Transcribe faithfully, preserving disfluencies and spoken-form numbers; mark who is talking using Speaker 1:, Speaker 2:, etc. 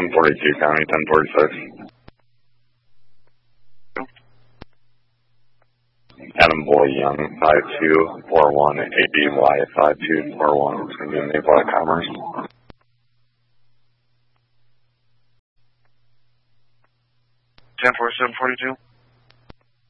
Speaker 1: ten forty-two, County ten forty-six. Adam Boy Young, five two four one, A B Y five two four one, it's going to be in Mayflower Commerce.
Speaker 2: ten forty-seven forty-two.